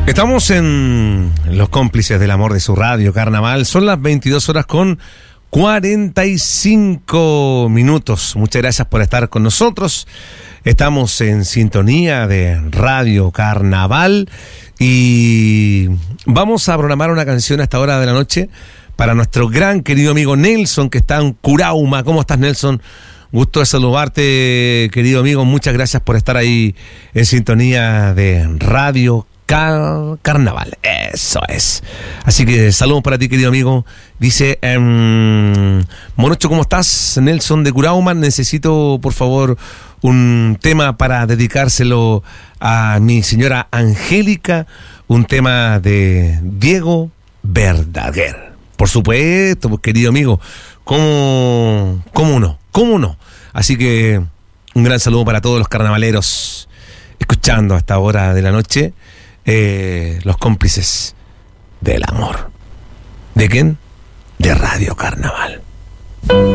Estamos en Los Cómplices del Amor de su radio, Carnaval. Son las 22 horas con 45 minutos. Muchas gracias por estar con nosotros. Estamos en sintonía de Radio Carnaval y vamos a programar una canción a esta hora de la noche para nuestro gran querido amigo Nelson, que está en Curauma. ¿Cómo estás, Nelson? Gusto de saludarte, querido amigo. Muchas gracias por estar ahí en sintonía de Radio Carnaval. Eso es. Así que saludos para ti, querido amigo. Dice Morocho, ¿cómo estás? Nelson de Curauma. Necesito, por favor, un tema para dedicárselo a mi señora Angélica. Un tema de Diego Verdaguer. Por supuesto, pues, querido amigo. ¿Cómo no? ¿Cómo no? Así que un gran saludo para todos los carnavaleros escuchando a esta hora de la noche Los Cómplices del Amor. ¿De quién? De Radio Carnaval.